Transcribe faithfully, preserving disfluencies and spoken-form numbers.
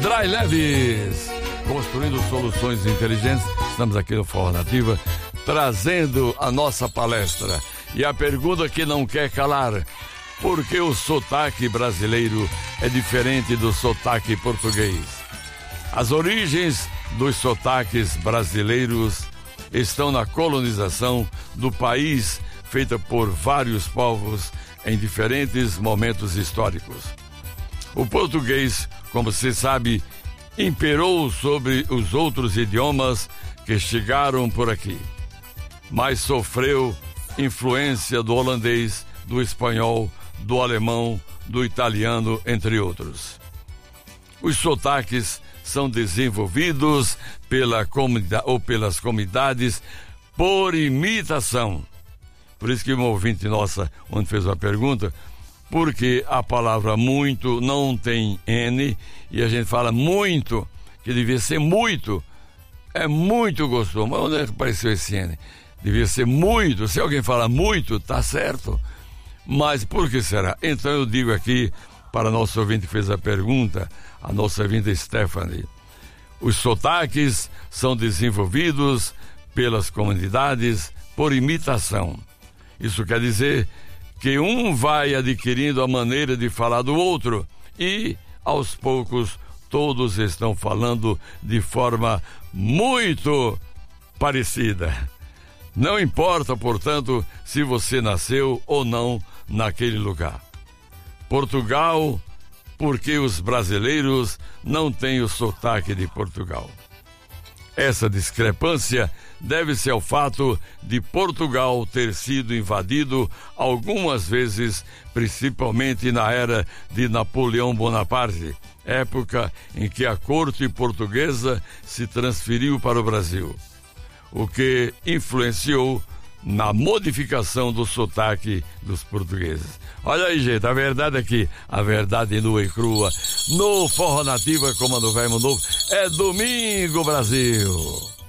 Dry Leves, construindo soluções inteligentes. Estamos aqui no Forró Nativa, trazendo a nossa palestra. E a pergunta que não quer calar: por que o sotaque brasileiro é diferente do sotaque português? As origens dos sotaques brasileiros estão na colonização do país, feita por vários povos em diferentes momentos históricos. O português, como se sabe, imperou sobre os outros idiomas que chegaram por aqui, mas sofreu influência do holandês, do espanhol, do alemão, do italiano, entre outros. Os sotaques são desenvolvidos pela comunidade, ou pelas comunidades por imitação. Por isso que um ouvinte nossa, onde fez uma pergunta, porque a palavra muito não tem N e a gente fala muito, que devia ser muito, é muito gostoso. Mas onde é que apareceu esse N? Devia ser muito. Se alguém fala muito, tá certo. Mas por que será? Então eu digo aqui para a nossa ouvinte que fez a pergunta, a nossa ouvinte Stephanie: os sotaques são desenvolvidos pelas comunidades por imitação. Isso quer dizer que um vai adquirindo a maneira de falar do outro e, aos poucos, todos estão falando de forma muito parecida. Não importa, portanto, se você nasceu ou não naquele lugar. Portugal, porque os brasileiros não têm o sotaque de Portugal. Essa discrepância deve-se ao fato de Portugal ter sido invadido algumas vezes, principalmente na era de Napoleão Bonaparte, época em que a corte portuguesa se transferiu para o Brasil, o que influenciou na modificação do sotaque dos portugueses. Olha aí, gente, a verdade aqui, a verdade nua e crua, no Forró Nativa, Comando Velho Novo. É domingo, Brasil!